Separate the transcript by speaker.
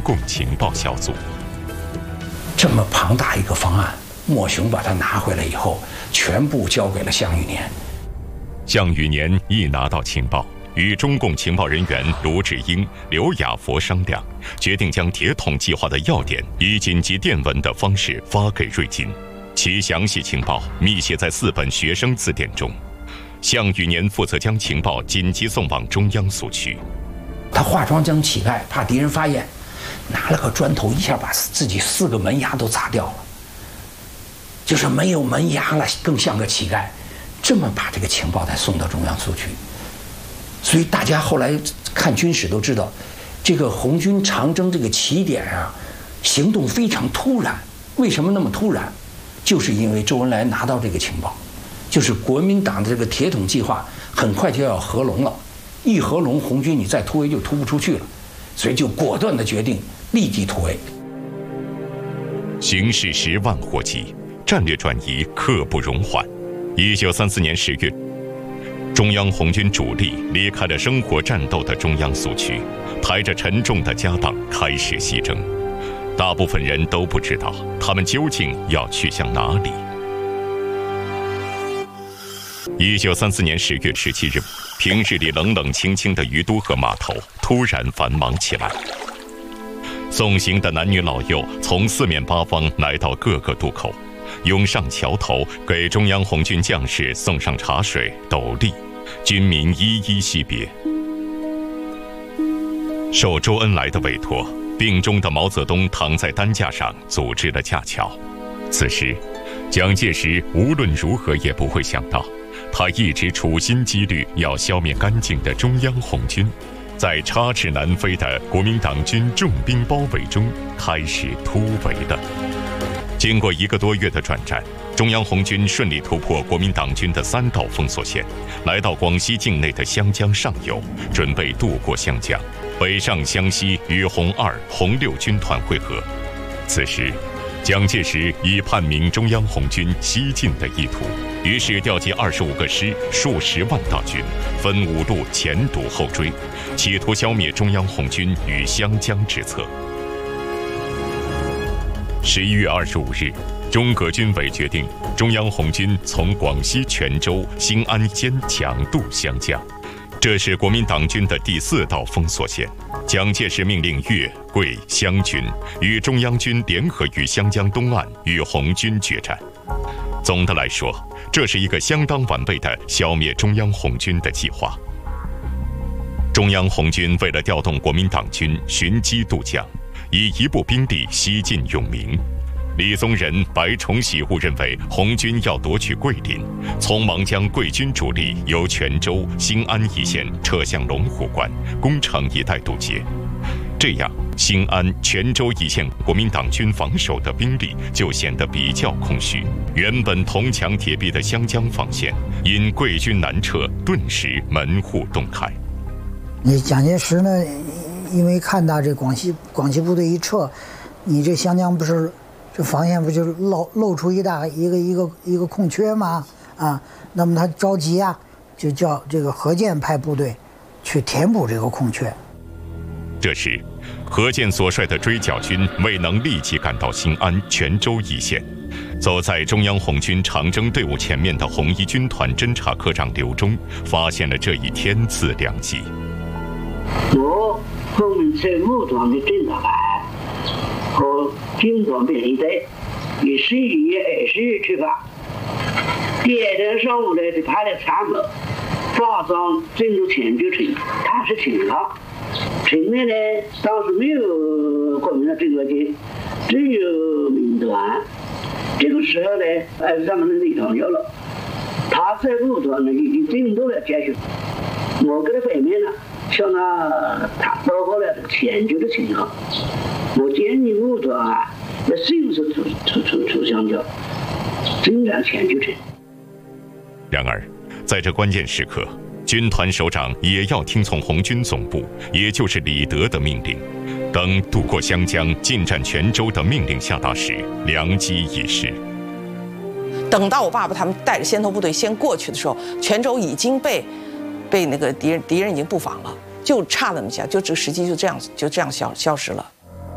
Speaker 1: 共情报小组。
Speaker 2: 这么庞大一个方案，莫雄把它拿回来以后，全部交给了项羽年。
Speaker 1: 项羽年一拿到情报，与中共情报人员卢志英、刘亚佛商量，决定将铁桶计划的要点以紧急电文的方式发给瑞金，其详细情报密写在4本学生字典中。项羽年负责将情报紧急送往中央苏区。
Speaker 2: 他化妆将乞丐，怕敌人发现，拿了个砖头一下把自己4个门牙都砸掉了，就是没有门牙了，更像个乞丐。这么把这个情报才送到中央苏区。所以大家后来看军史都知道，这个红军长征这个起点啊，行动非常突然。为什么那么突然？就是因为周恩来拿到这个情报，就是国民党的这个铁桶计划很快就要合拢了，一合拢，红军你再突围就突不出去了，所以就果断的决定立即突围。
Speaker 1: 形势10万火急，战略转移刻不容缓。1934年10月，中央红军主力离开了生活战斗的中央苏区，抬着沉重的家当开始西征。大部分人都不知道他们究竟要去向哪里。1934年10月17日，平日里冷冷清清的于都河码头突然繁忙起来。送行的男女老幼从4面8方来到各个渡口，涌上桥头，给中央红军将士送上茶水、斗笠，军民一一惜别。受周恩来的委托，病中的毛泽东躺在担架上组织了架桥。此时，蒋介石无论如何也不会想到，他一直处心积虑要消灭干净的中央红军，在插翅难飞的国民党军重兵包围中开始突围了。经过1个多月的转战，中央红军顺利突破国民党军的3道封锁线，来到广西境内的湘江上游，准备渡过湘江，北上湘西与红2、红6军团会合。此时，蒋介石已判明中央红军西进的意图，于是调集25个师、数十万大军，分5路前堵后追，企图消灭中央红军于湘江之侧。11月25日，中革军委决定，中央红军从广西全州、兴安间强渡湘江，这是国民党军的第4道封锁线。蒋介石命令粤、桂、湘军与中央军联合于湘江东岸与红军决战。总的来说，这是一个相当完备的消灭中央红军的计划。中央红军为了调动国民党军寻机渡江，以一部兵力西进永明。李宗仁、白崇禧误认为红军要夺取桂林，匆忙将桂军主力由泉州、兴安一线撤向龙虎关、工厂一带渡劫。这样，兴安、泉州一线国民党军防守的兵力就显得比较空虚。原本铜墙铁壁的湘江防线，因桂军南撤，顿时门户洞开。
Speaker 3: 你蒋介石呢？因为看到这广西部队一撤，你这湘江不是这防线不就是露出一个空缺吗？啊，那么他着急啊，就叫这个何键派部队去填补这个空缺。
Speaker 1: 这时，何键所率的追剿军未能立即赶到兴安、泉州一线。走在中央红军长征队伍前面的红一军团侦察科长刘忠发现了这一天赐良机。
Speaker 4: 我后面5团的侦察排和军团编一队，于11月20日出发。第二天上午呢，就派了参谋发装进入泉州城，他是停了。城内呢，当时没有国民党侦察军，只有民团。这个时候呢，他们的李团有了，他在5团呢已经进入了接受。我给他反面了。向他报告了泉州的情况，我建议5团要迅速出湘江，进占泉州城。
Speaker 1: 然而，在这关键时刻，军团首长也要听从红军总部，也就是李德的命令。等渡过湘江、进占泉州的命令下达时，良机已失。
Speaker 5: 等到我爸爸他们带着先头部队先过去的时候，泉州已经被那个敌人已经布防了，就差那么一下，就这个时机就这样消失了。